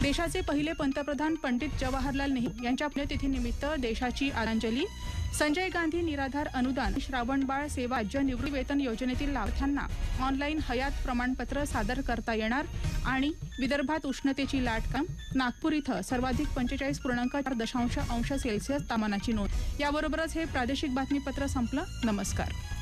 देशाचे पहिले पंतप्रधान पंडित जवाहरलाल नेहरू यांच्या पुण्यतिथीनिमित्त देशाची आदरांजली। संजय गांधी निराधार अनुदान श्रावणबाळ सेवा राज्य निवृत्ती वेतन योजनेतील लाभार्थ्यांना ऑनलाईन हयात प्रमाणपत्र सादर करता येणार आणि विदर्भात उष्णतेची लाट कम। नागपूर इथं सर्वाधिक 45.4 अंश सेल्सिअस तापमानाची नोंद। याबरोबरच हे प्रादेशिक बातमीपत्र संपलं। नमस्कार।